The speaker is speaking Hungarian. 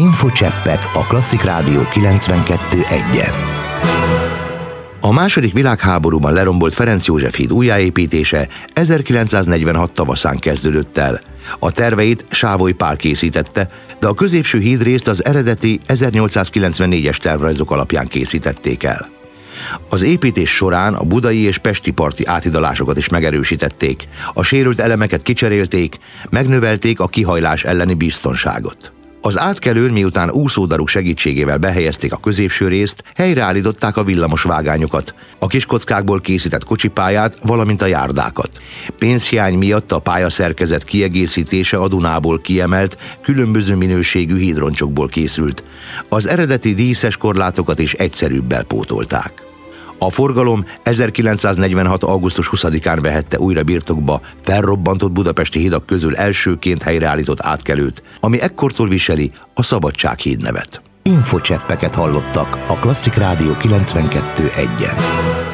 Infocseppek a Klasszik Rádió 92.1-en. A második világháborúban lerombolt Ferenc József híd újjáépítése 1946 tavaszán kezdődött el. A terveit Sávoly Pál készítette, de a középső hídrészt az eredeti 1894-es tervrajzok alapján készítették el. Az építés során a budai és pesti parti áthidalásokat is megerősítették, a sérült elemeket kicserélték, megnövelték a kihajlás elleni biztonságot. Az átkelőn, miután úszódaruk segítségével behelyezték a középső részt, helyreállították a villamos vágányokat, a kiskockákból készített kocsipályát, valamint a járdákat. Pénzhiány miatt a pályaszerkezet kiegészítése a Dunából kiemelt, különböző minőségű hídroncsokból készült. Az eredeti díszes korlátokat is egyszerűbbel pótolták. A forgalom 1946. augusztus 20-án vehette újra birtokba felrobbantott budapesti hidak közül elsőként helyreállított átkelőt, ami ekkortól viseli a Szabadsághíd nevet. Infocseppeket hallottak a Klasszik Rádió 92.1-en.